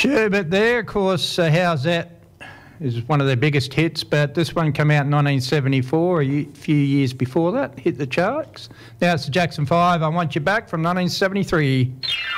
Sherbet there, of course, How's That is one of their biggest hits, but this one came out in 1974, a few years before that, hit the charts. Now it's the Jackson 5, I Want You Back from 1973.